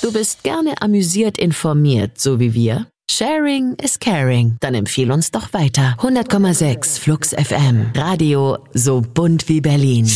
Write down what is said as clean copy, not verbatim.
Du bist gerne amüsiert informiert, so wie wir? Sharing is caring. Dann empfiehl uns doch weiter. 100,6 Flux FM. Radio so bunt wie Berlin.